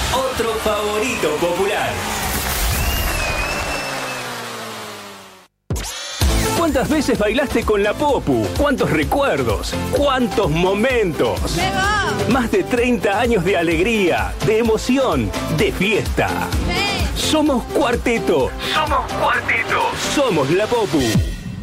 otro favorito popular. ¿Cuántas veces bailaste con la Popu? ¿Cuántos recuerdos? ¿Cuántos momentos? Más de 30 años de alegría, de emoción, de fiesta. Somos Cuarteto. Somos Cuarteto. Somos la Popu.